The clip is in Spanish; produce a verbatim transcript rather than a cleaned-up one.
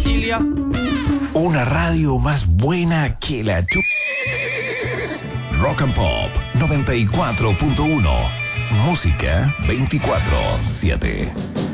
Ilia. Una radio más buena que la tu... Rock and Pop noventa y cuatro punto uno. Música veinticuatro siete.